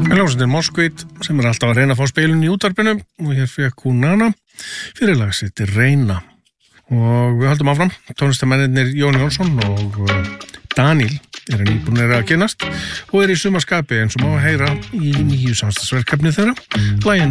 Hljómsveitin Moskvit sem alltaf að reyna að fá spilun í útvarpinu og hér fékk hún hana fyrir lag sitt Reyna og við höldum áfram tónlistarmennirnir Jón Jónsson og Daniel nýbúnir að kynnast og í sumarskapi eins og má heyra í nýju samstagsverkefni þeirra laginu